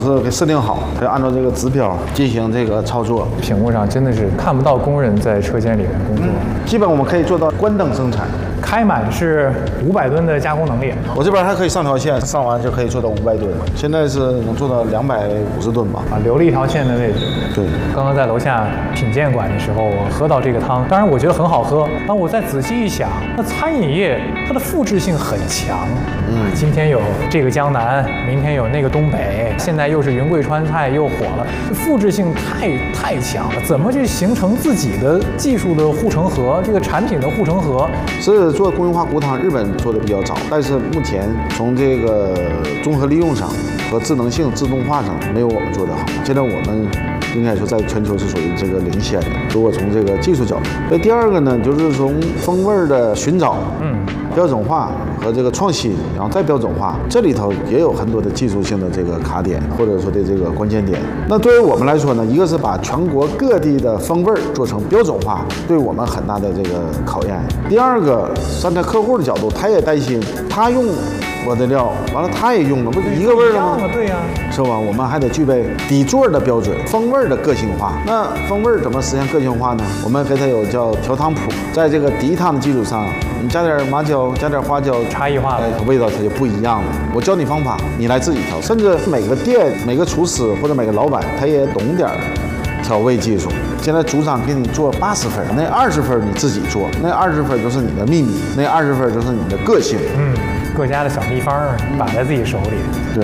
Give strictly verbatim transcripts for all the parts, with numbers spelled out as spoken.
是给设定好，他按照这个指标进行这个操作。 屏幕上真的是看不到工人在车间里面工作。 嗯、基本我们可以做到关灯生产。 开满是五百吨的加工能力。 我这边还可以上条线，上完就可以做到五百吨，现在是能做到两百五十吨吧。 啊，留了一条线的位置。 对。刚刚在楼下品鉴馆的时候，我喝到这个汤，当然我觉得很好喝。然后我再仔细一想，那餐饮业它的复制性很强。嗯，今天有这个江南，明天有那个东北，现在又是云贵川菜又火了，复制性太太强了。怎么去形成自己的技术的护城河，这个产品的护城河？ 是做工业化骨汤，日本做的比较早，但是目前从这个综合利用上和智能性、自动化上没有我们做得好。现在我们应该说在全球是属于这个领先的。如果从这个技术角度，那第二个呢，就是从风味的寻找，嗯，标准化和这个创新，然后再标准化，这里头也有很多的技术性的这个卡点，或者说的这个关键点。那对于我们来说呢，一个是把全国各地的风味做成标准化，对我们很大的这个考验。第二个，站在客户的角度，他也担心，他用我的料，完了他也用了，不是一个味儿了吗？ 对呀、啊， 是吧？我们还得具备底座的标准，风味的个性化。那风味怎么实现个性化呢？我们给它有叫调汤谱，在这个底汤的基础上，你加点麻椒，加点花椒， 差异化了， 哎，味道它就不一样了。我教你方法，你来自己调。甚至每个店、每个厨师或者每个老板，他也懂点调味技术。现在组长给你做八十分，那二十分你自己做，那二十分就是你的秘密，那二十分就是你的个性。 嗯，各家的小秘方把在自己手里。 对。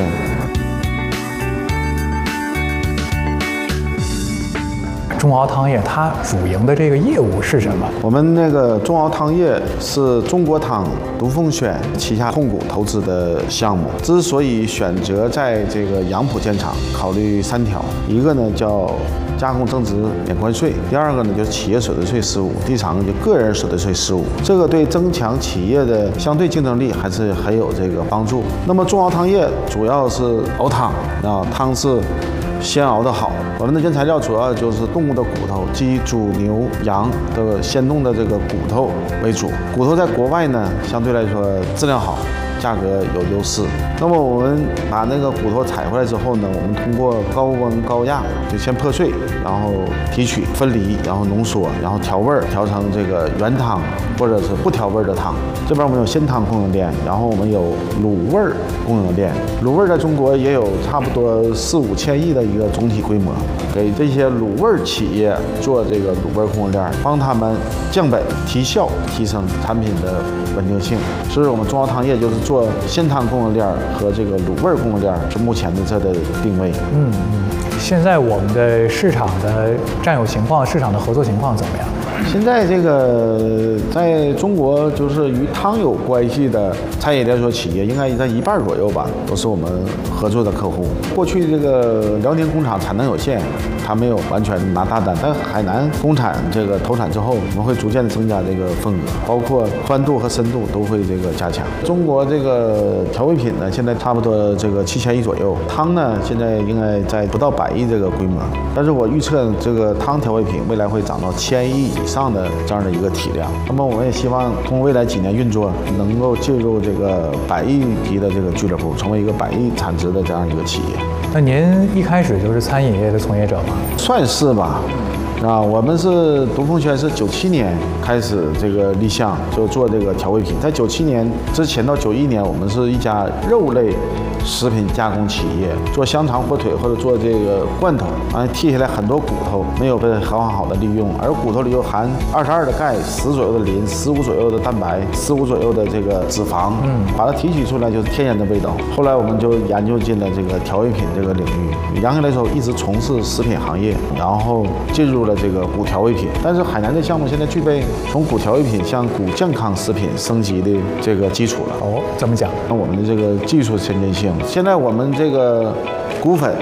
中熬汤业它主营的这个业务是什么？ 我们那个中熬汤业是中国汤独凤轩旗下控股投资的项目。之所以选择在这个杨浦建厂，考虑三条，一个呢叫加工增值免关税，第二个呢就是企业所得税十五，第三个就个人所得税十五。这个对增强企业的相对竞争力还是很有这个帮助。那么中熬汤业主要是熬汤啊，汤是鲜熬的好。我们的原材料主要就是动物的骨头，鸡、猪、牛、羊的鲜冻的这个骨头为主。骨头在国外呢，相对来说质量好，价格有优势。那么我们把那个骨头采回来之后呢，我们通过高温高压就先破碎，然后提取分离，然后浓缩，然后调味儿，调成这个原汤或者是不调味的汤。这边我们有鲜汤供应链，然后我们有卤味儿供应链。卤味儿在中国也有差不多四五千亿的一个总体规模，给这些卤味儿企业做这个卤味儿供应链，帮他们降本提效，提升产品的稳定性。所以我们中熬汤业就是做鲜汤供应链和这个卤味儿供应链是目前的这的定位。 嗯嗯，现在我们的市场的占有情况，市场的合作情况怎么样？ 现在这个在中国就是与汤有关系的餐饮连锁企业，应该在一半左右吧，都是我们合作的客户。过去这个辽宁工厂产能有限，它没有完全拿大单，但海南工厂这个投产之后，我们会逐渐的增加这个份额，包括宽度和深度都会这个加强。中国这个调味品呢，现在差不多这个七千亿左右，汤呢现在应该在不到百亿这个规模，但是我预测这个汤调味品未来会涨到千亿以上的这样的一个体量。那么我们也希望通过未来几年运作，能够进入这个百亿级的这个俱乐部，成为一个百亿产值的这样一个企业。 那您一开始就是餐饮业的从业者吗？ 算是吧。啊，我们是独凤轩是九七年开始这个立项，就做这个调味品。在九七年之前到九一年，我们是一家肉类食品加工企业，做香肠、火腿或者做这个罐头，完剔下来很多骨头没有被很好好的利用，而骨头里又含二十二的钙、十左右的磷、十五左右的蛋白、十五左右的这个脂肪，嗯，把它提取出来就是天然的味道。后来我们就研究进了这个调味品这个领域。杨先来说一直从事食品行业，然后进入了这个骨调味品。但是海南的项目现在具备从骨调味品向骨健康食品升级的这个基础了。 哦，怎么讲？ 那我们的这个技术先进性。现在我们这个骨粉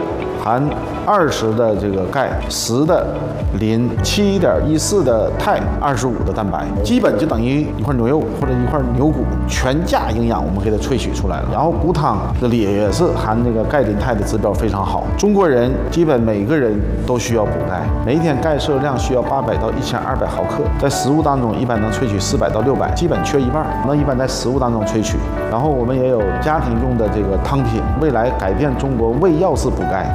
含二十的这个钙，十的磷，七点一四的钛，二十五的蛋白，基本就等于一块牛肉或者一块牛骨，全价营养我们给它萃取出来了。然后骨汤这里也是含这个钙磷钛的指标非常好。中国人基本每个人都需要补钙，每一天钙摄入量需要八百到一千二百毫克，在食物当中一般能萃取四百到六百，基本缺一半。那一般在食物当中萃取。然后我们也有家庭用的这个汤品，未来改变中国胃药式补钙。